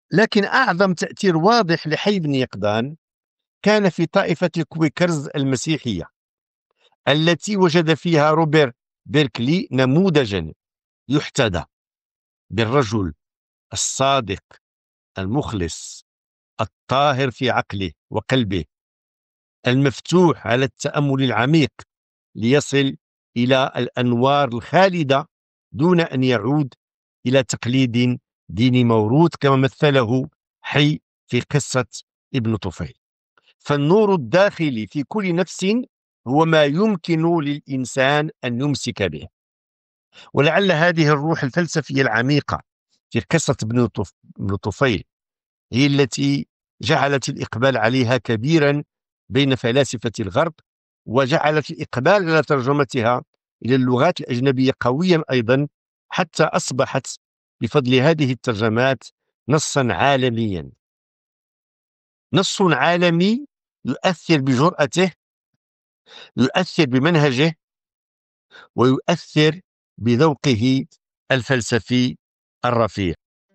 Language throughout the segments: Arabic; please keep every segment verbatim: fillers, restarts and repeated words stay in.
لكن أعظم تأثير واضح لحي بن يقظان كان في طائفة الكويكرز المسيحية، التي وجد فيها روبرت بيركلي نموذجا يحتذى بالرجل الصادق المخلص الطاهر في عقله وقلبه، المفتوح على التأمل العميق ليصل إلى الأنوار الخالدة دون أن يعود إلى تقليد ديني موروث كما مثله حي في قصة ابن طفيل. فالنور الداخلي في كل نفس هو ما يمكن للإنسان أن يمسك به. ولعل هذه الروح الفلسفية العميقة في قصة ابن طفيل هي التي جعلت الإقبال عليها كبيرا بين فلاسفة الغرب، وجعلت الإقبال على ترجمتها إلى اللغات الأجنبية قويا أيضا، حتى أصبحت بفضل هذه الترجمات نصا عالميا، نص عالمي يؤثر بجرأته، يؤثر بمنهجه، ويؤثر بذوقه الفلسفي الرفيع.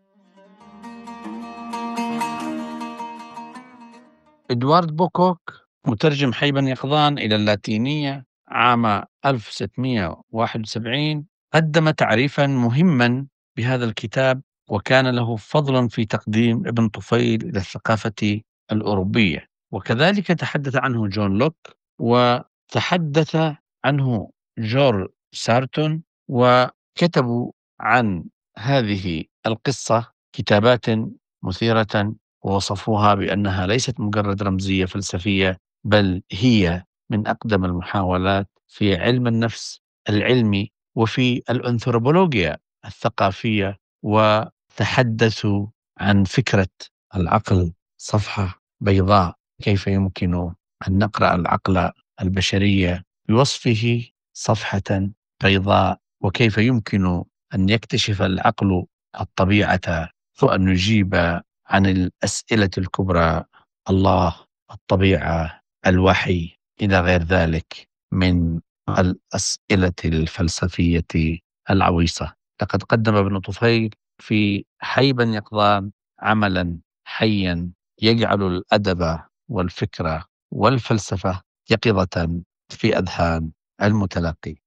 إدوارد بوكوك مترجم حي بن يقظان إلى اللاتينية عام ألف وستمائة وواحد وسبعين قدم تعريفا مهما بهذا الكتاب، وكان له فضل في تقديم ابن طفيل إلى الثقافة الأوروبية. وكذلك تحدث عنه جون لوك، وتحدث عنه جورج سارتون، وكتبوا عن هذه القصة كتابات مثيرة، ووصفوها بأنها ليست مجرد رمزية فلسفية، بل هي من أقدم المحاولات في علم النفس العلمي وفي الأنثروبولوجيا الثقافية. وتحدثوا عن فكرة العقل صفحة بيضاء، كيف يمكن أن نقرأ العقل البشرية بوصفه صفحة بيضاء، وكيف يمكن أن يكتشف العقل الطبيعة وأن يجيب عن الأسئلة الكبرى: الله، الطبيعة، الوحي، إلى غير ذلك من الأسئلة الفلسفية العويصة. لقد قدم ابن طفيل في حي بن يقظان عملا حيا يجعل الأدب والفكرة والفلسفة يقظة في أذهان المتلقي.